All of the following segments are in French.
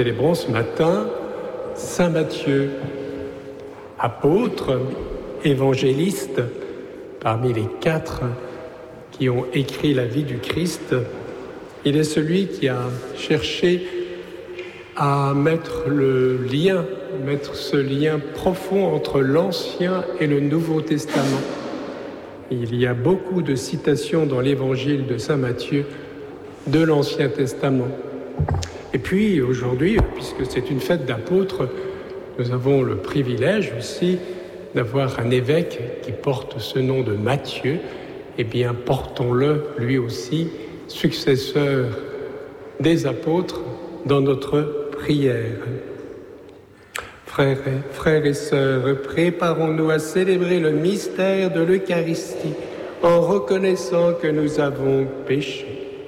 célébrons ce matin Saint Matthieu, apôtre, évangéliste, parmi les 4 qui ont écrit la vie du Christ. Il est celui qui a cherché à mettre ce lien profond entre l'Ancien et le Nouveau Testament. Il y a beaucoup de citations dans l'évangile de Saint Matthieu de l'Ancien Testament. Et puis aujourd'hui, puisque c'est une fête d'apôtres, nous avons le privilège aussi d'avoir un évêque qui porte ce nom de Matthieu. Eh bien, portons-le lui aussi, successeur des apôtres, dans notre prière. Frères et sœurs, préparons-nous à célébrer le mystère de l'Eucharistie en reconnaissant que nous avons péché.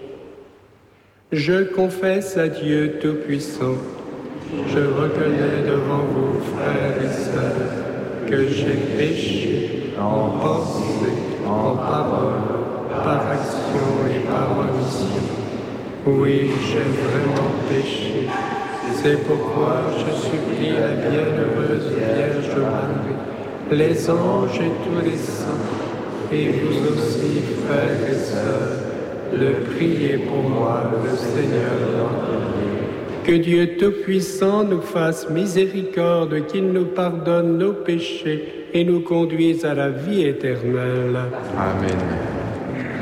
Je confesse à Dieu Tout-Puissant, je reconnais devant vous, frères et sœurs, que j'ai péché en pensée, en parole, par action et par omission. Oui, j'ai vraiment péché. C'est pourquoi je supplie la bienheureuse Vierge Marie, les anges et tous les saints, et vous aussi, frères et sœurs, de prier pour moi, le Seigneur notre Dieu. Que Dieu Tout-Puissant nous fasse miséricorde, qu'il nous pardonne nos péchés et nous conduise à la vie éternelle. Amen.